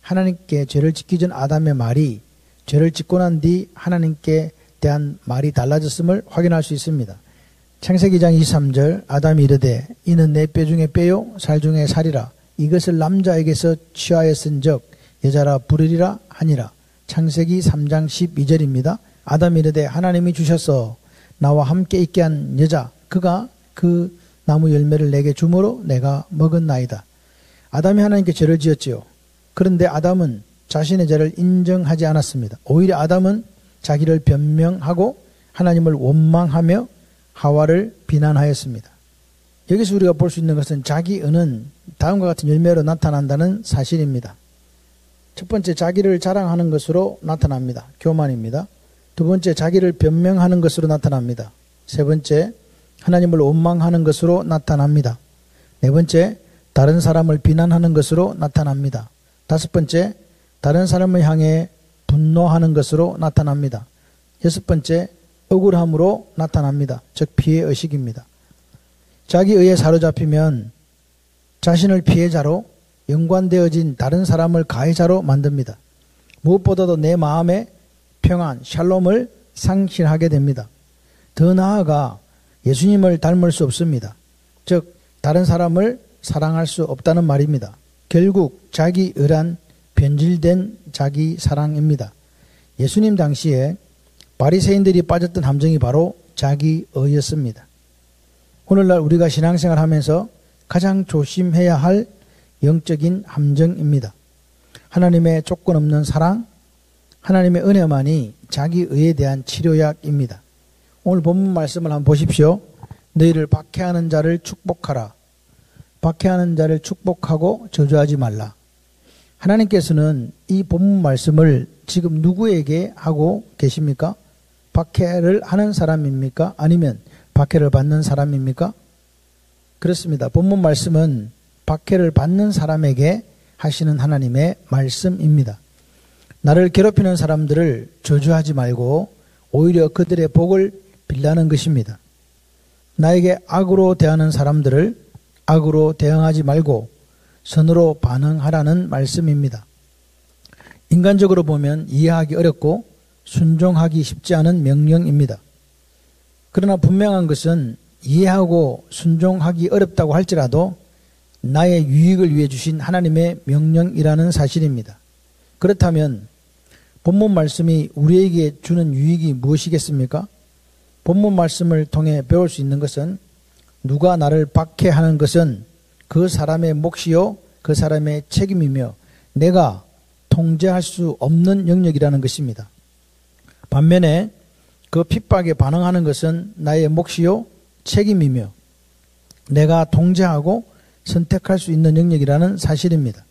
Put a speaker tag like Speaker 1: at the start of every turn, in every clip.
Speaker 1: 하나님께 죄를 짓기 전 아담의 말이 죄를 짓고 난 뒤 하나님께 대한 말이 달라졌음을 확인할 수 있습니다. 창세기 2장 23절 아담이 이르되 이는 내 뼈 중에 뼈요 살 중에 살이라 이것을 남자에게서 취하였은즉 여자라 부르리라 하니라. 창세기 3장 12절입니다. 아담이 이르되 하나님이 주셔서 나와 함께 있게 한 여자 그가 그 나무 열매를 내게 주므로 내가 먹었나이다. 아담이 하나님께 죄를 지었지요. 그런데 아담은 자신의 죄를 인정하지 않았습니다. 오히려 아담은 자기를 변명하고 하나님을 원망하며 하와를 비난하였습니다. 여기서 우리가 볼 수 있는 것은 자기 의는 다음과 같은 열매로 나타난다는 사실입니다. 첫 번째, 자기를 자랑하는 것으로 나타납니다. 교만입니다. 두 번째, 자기를 변명하는 것으로 나타납니다. 세 번째, 하나님을 원망하는 것으로 나타납니다. 네 번째, 다른 사람을 비난하는 것으로 나타납니다. 다섯 번째, 다른 사람을 향해 분노하는 것으로 나타납니다. 여섯 번째, 억울함으로 나타납니다. 즉 피해의식입니다. 자기 의에 사로잡히면 자신을 피해자로 연관되어진 다른 사람을 가해자로 만듭니다. 무엇보다도 내 마음의 평안, 샬롬을 상실하게 됩니다. 더 나아가 예수님을 닮을 수 없습니다. 즉 다른 사람을 사랑할 수 없다는 말입니다. 결국 자기 의란 변질된 자기 사랑입니다. 예수님 당시에 바리새인들이 빠졌던 함정이 바로 자기 의였습니다. 오늘날 우리가 신앙생활 하면서 가장 조심해야 할 영적인 함정입니다. 하나님의 조건 없는 사랑, 하나님의 은혜만이 자기 의에 대한 치료약입니다. 오늘 본문 말씀을 한번 보십시오. 너희를 박해하는 자를 축복하라. 박해하는 자를 축복하고 저주하지 말라. 하나님께서는 이 본문 말씀을 지금 누구에게 하고 계십니까? 박해를 하는 사람입니까? 아니면 박해를 받는 사람입니까? 그렇습니다. 본문 말씀은 박해를 받는 사람에게 하시는 하나님의 말씀입니다. 나를 괴롭히는 사람들을 저주하지 말고 오히려 그들의 복을 빌라는 것입니다. 나에게 악으로 대하는 사람들을 악으로 대응하지 말고 선으로 반응하라는 말씀입니다. 인간적으로 보면 이해하기 어렵고 순종하기 쉽지 않은 명령입니다. 그러나 분명한 것은 이해하고 순종하기 어렵다고 할지라도 나의 유익을 위해 주신 하나님의 명령이라는 사실입니다. 그렇다면 본문 말씀이 우리에게 주는 유익이 무엇이겠습니까? 본문 말씀을 통해 배울 수 있는 것은 누가 나를 박해하는 것은 그 사람의 몫이요 그 사람의 책임이며 내가 통제할 수 없는 영역이라는 것입니다. 반면에 그 핍박에 반응하는 것은 나의 몫이요 책임이며 내가 통제하고 선택할 수 있는 영역이라는 사실입니다.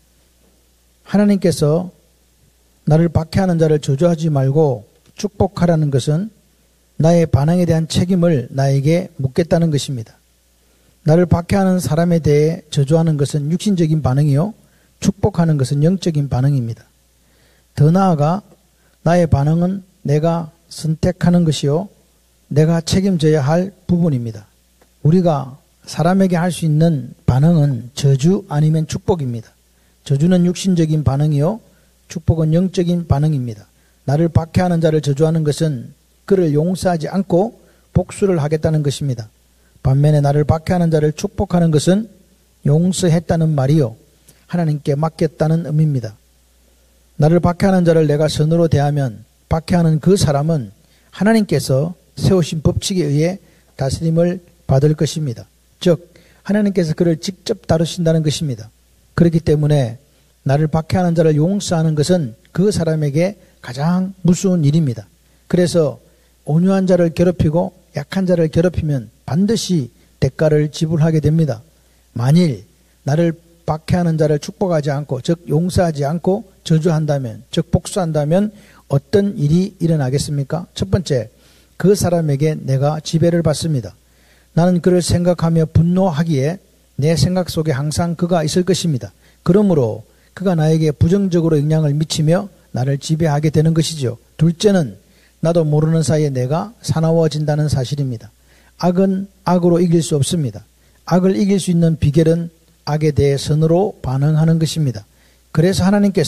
Speaker 1: 하나님께서 나를 박해하는 자를 저주하지 말고 축복하라는 것은 나의 반응에 대한 책임을 나에게 묻겠다는 것입니다. 나를 박해하는 사람에 대해 저주하는 것은 육신적인 반응이요 축복하는 것은 영적인 반응입니다. 더 나아가 나의 반응은 내가 선택하는 것이요 내가 책임져야 할 부분입니다. 우리가 사람에게 할 수 있는 반응은 저주 아니면 축복입니다. 저주는 육신적인 반응이요 축복은 영적인 반응입니다. 나를 박해하는 자를 저주하는 것은 그를 용서하지 않고 복수를 하겠다는 것입니다. 반면에 나를 박해하는 자를 축복하는 것은 용서했다는 말이요 하나님께 맡겼다는 의미입니다. 나를 박해하는 자를 내가 선으로 대하면 박해하는 그 사람은 하나님께서 세우신 법칙에 의해 다스림을 받을 것입니다. 즉 하나님께서 그를 직접 다루신다는 것입니다. 그렇기 때문에 나를 박해하는 자를 용서하는 것은 그 사람에게 가장 무서운 일입니다. 그래서 온유한 자를 괴롭히고 약한 자를 괴롭히면 반드시 대가를 지불하게 됩니다. 만일 나를 박해하는 자를 축복하지 않고 즉 용서하지 않고 저주한다면 즉 복수한다면 어떤 일이 일어나겠습니까? 첫 번째, 그 사람에게 내가 지배를 받습니다. 나는 그를 생각하며 분노하기에 내 생각 속에 항상 그가 있을 것입니다. 그러므로 그가 나에게 부정적으로 영향을 미치며 나를 지배하게 되는 것이죠. 둘째는 나도 모르는 사이에 내가 사나워진다는 사실입니다. 악은 악으로 이길 수 없습니다. 악을 이길 수 있는 비결은 악에 대해 선으로 반응하는 것입니다. 그래서 하나님께서